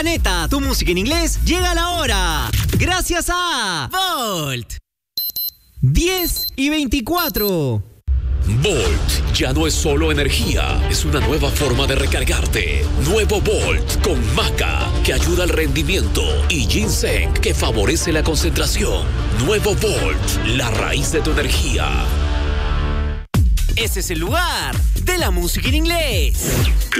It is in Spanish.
Neta, tu música en inglés llega a la hora. Gracias a Volt. 10:24. Volt ya no es solo energía, es una nueva forma de recargarte. Nuevo Volt con maca, que ayuda al rendimiento, y ginseng, que favorece la concentración. Nuevo Volt, la raíz de tu energía. Ese es el lugar de la música en inglés.